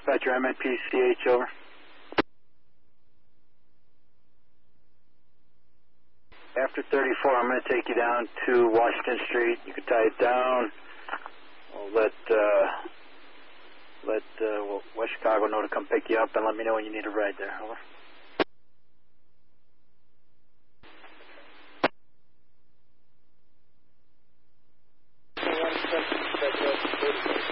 Dispatcher, MNPCH, over. After 34, I'm going to take you down to Washington Street. You can tie it down. We'll let West Chicago know to come pick you up and let me know when you need a ride there. Over.